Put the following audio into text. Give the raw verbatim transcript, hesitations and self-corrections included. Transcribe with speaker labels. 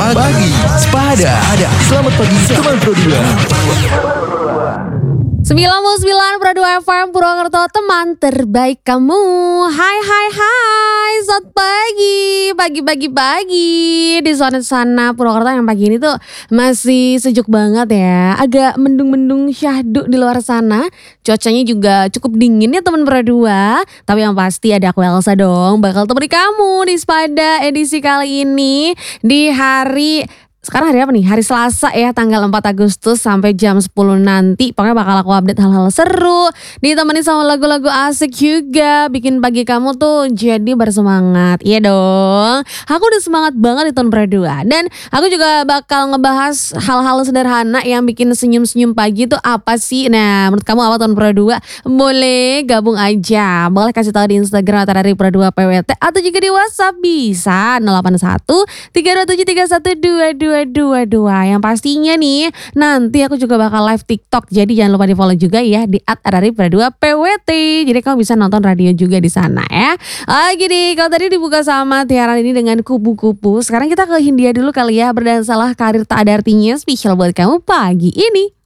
Speaker 1: Pagi Sepada. Selamat pagi teman Pro dua.
Speaker 2: sembilan puluh sembilan Pro dua F M Purwokerto, teman terbaik kamu. Hai hai hai, selamat pagi. Pagi-pagi pagi di zona sana Purwokerto yang pagi ini tuh masih sejuk banget ya. Agak mendung-mendung syahdu di luar sana. Cuacanya juga cukup dingin ya teman Pro dua. Tapi yang pasti ada aku Elsa dong, bakal temani kamu di Sepada edisi kali ini di hari sekarang hari apa nih? Hari Selasa ya, tanggal empat Agustus sampai jam sepuluh nanti. Pokoknya bakal aku update hal-hal seru, ditemani sama lagu-lagu asik juga, bikin pagi kamu tuh jadi bersemangat. Iya dong. Aku udah semangat banget di tahun Pro dua. Dan aku juga bakal ngebahas hal-hal sederhana yang bikin senyum-senyum pagi tuh apa sih? Nah, menurut kamu apa tahun Pro dua? Boleh gabung aja. Boleh kasih tahu di Instagram atau dari Pro dua P W T atau juga di WhatsApp bisa nol delapan satu tiga dua tujuh tiga satu dua dua dua dua. Yang pastinya nih nanti aku juga bakal live TikTok, jadi jangan lupa di follow juga ya di at arari Pro dua P W T, jadi kamu bisa nonton radio juga di sana ya. Oke deh, kalau tadi dibuka sama Tiara ini dengan kupu-kupu, sekarang kita ke Hindia dulu kali ya. Berdansalah karir tak ada artinya, spesial buat kamu pagi ini.